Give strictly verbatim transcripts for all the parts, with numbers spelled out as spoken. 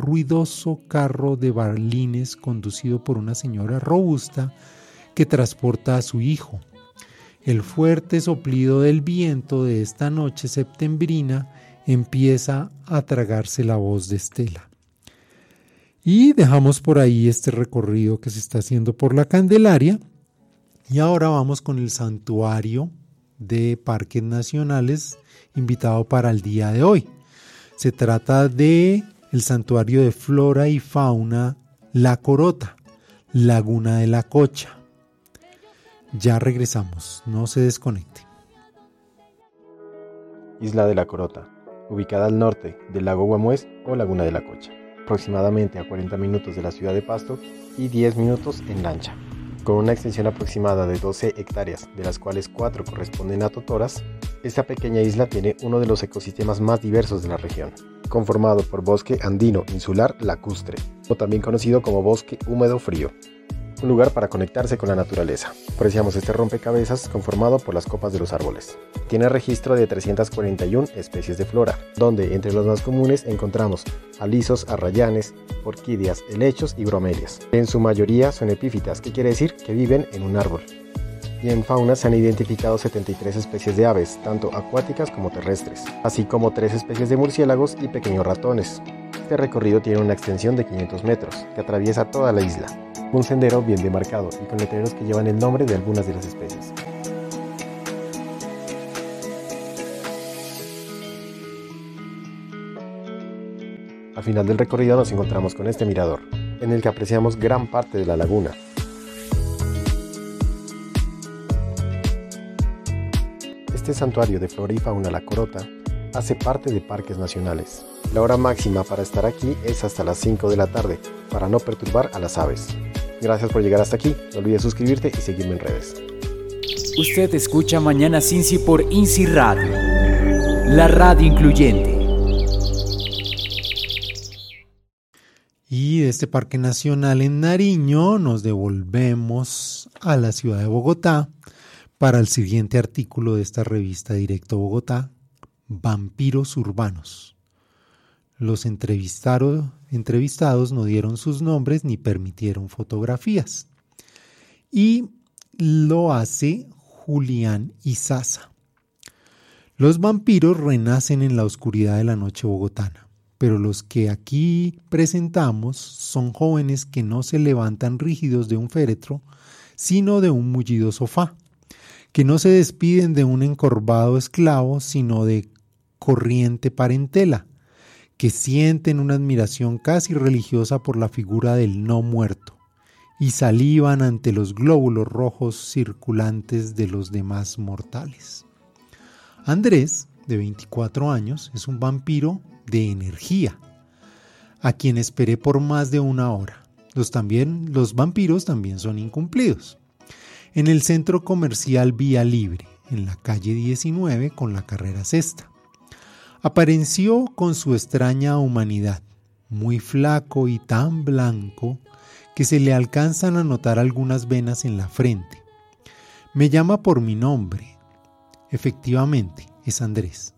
ruidoso carro de balines conducido por una señora robusta que transporta a su hijo. El fuerte soplido del viento de esta noche septembrina empieza a tragarse la voz de Estela. Y dejamos por ahí este recorrido que se está haciendo por la Candelaria. Y ahora vamos con el santuario de Parques Nacionales invitado para el día de hoy. Se trata de el santuario de flora y fauna La Corota, Laguna de la Cocha. Ya regresamos, no se desconecte. Isla de la Corota, ubicada al norte del lago Guamués o Laguna de la Cocha, aproximadamente a cuarenta minutos de la ciudad de Pasto y diez minutos en lancha. Con una extensión aproximada de doce hectáreas, de las cuales cuatro corresponden a totoras, esta pequeña isla tiene uno de los ecosistemas más diversos de la región, conformado por bosque andino insular lacustre, o también conocido como bosque húmedo frío. Un lugar para conectarse con la naturaleza. Apreciamos este rompecabezas conformado por las copas de los árboles. Tiene registro de trescientas cuarenta y una especies de flora, donde entre los más comunes encontramos alisos, arrayanes, orquídeas, helechos y bromelias. En su mayoría son epífitas, que quiere decir que viven en un árbol. Y en fauna se han identificado setenta y tres especies de aves, tanto acuáticas como terrestres, así como tres especies de murciélagos y pequeños ratones. Este recorrido tiene una extensión de quinientos metros, que atraviesa toda la isla. Un sendero bien demarcado y con letreros que llevan el nombre de algunas de las especies. Al final del recorrido nos encontramos con este mirador, en el que apreciamos gran parte de la laguna. Este santuario de flora y fauna La Corota hace parte de Parques Nacionales. La hora máxima para estar aquí es hasta las cinco de la tarde, para no perturbar a las aves. Gracias por llegar hasta aquí, no olvides suscribirte y seguirme en redes. Usted escucha Mañana Cincy por INCI Radio, la radio incluyente. Y de este Parque Nacional en Nariño nos devolvemos a la ciudad de Bogotá para el siguiente artículo de esta revista Directo Bogotá, Vampiros Urbanos. Los entrevistados, entrevistados no dieron sus nombres ni permitieron fotografías. Y lo hace Julián Izaza. Los vampiros renacen en la oscuridad de la noche bogotana, pero los que aquí presentamos son jóvenes que no se levantan rígidos de un féretro, sino de un mullido sofá, que no se despiden de un encorvado esclavo, sino de corriente parentela, que sienten una admiración casi religiosa por la figura del no muerto y salivan ante los glóbulos rojos circulantes de los demás mortales. Andrés, de veinticuatro años, es un vampiro de energía, a quien esperé por más de una hora. Los, también, los vampiros también son incumplidos. En el centro comercial Vía Libre, en la calle diecinueve con la carrera sexta. Apareció con su extraña humanidad, muy flaco y tan blanco que se le alcanzan a notar algunas venas en la frente. Me llama por mi nombre. Efectivamente, es Andrés.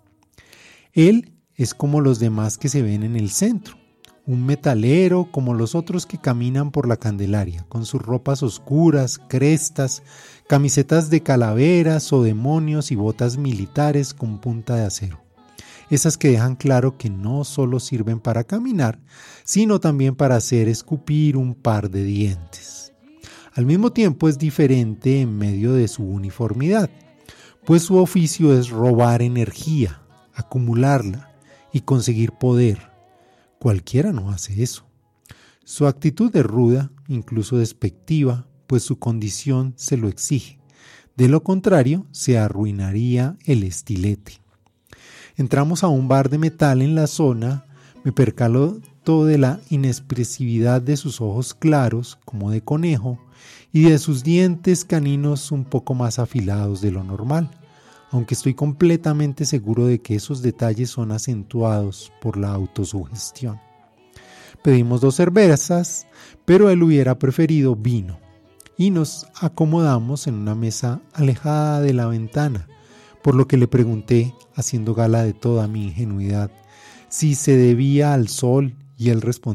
Él es como los demás que se ven en el centro, un metalero como los otros que caminan por la Candelaria, con sus ropas oscuras, crestas, camisetas de calaveras o demonios y botas militares con punta de acero. Esas que dejan claro que no solo sirven para caminar, sino también para hacer escupir un par de dientes. Al mismo tiempo es diferente en medio de su uniformidad, pues su oficio es robar energía, acumularla y conseguir poder. Cualquiera no hace eso. Su actitud es ruda, incluso despectiva, pues su condición se lo exige. De lo contrario, se arruinaría el estilete. Entramos a un bar de metal en la zona, me percalo todo de la inexpresividad de sus ojos claros, como de conejo, y de sus dientes caninos un poco más afilados de lo normal, aunque estoy completamente seguro de que esos detalles son acentuados por la autosugestión. Pedimos dos cervezas, pero él hubiera preferido vino, y nos acomodamos en una mesa alejada de la ventana, por lo que le pregunté, haciendo gala de toda mi ingenuidad, si se debía al sol, y él respondió